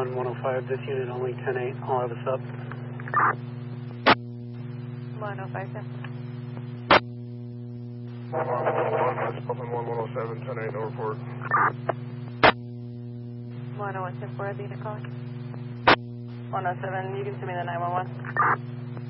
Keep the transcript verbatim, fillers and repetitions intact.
one, one oh five, this unit only ten eight, I'll have a sub. one oh five, ten. one one one, that's Puffin one one oh seven, ten eight, no report. one oh one, ten four, the unit calling. one oh seven, you can send me the nine one one.